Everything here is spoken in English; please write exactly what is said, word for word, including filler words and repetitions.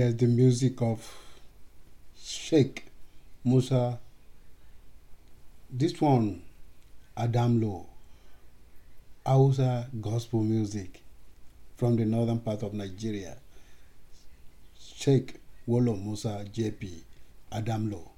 Yes, the music of Sheikh Musa. This one, Adam Low, Hausa gospel music from the northern part of Nigeria. Sheikh Wolo Musa J P, Adam Low.